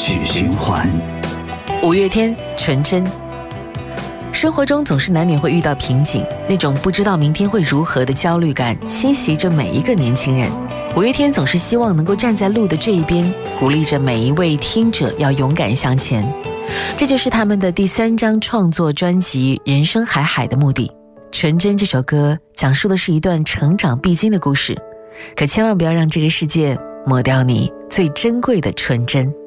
曲循环。 五月天，纯真。生活中总是难免会遇到瓶颈，那种不知道明天会如何的焦虑感侵袭着每一个年轻人。五月天总是希望能够站在路的这一边，鼓励着每一位听者要勇敢向前。这就是他们的第3张创作专辑《人生海海》的目的。纯真这首歌讲述的是一段成长必经的故事，可千万不要让这个世界抹掉你最珍贵的纯真。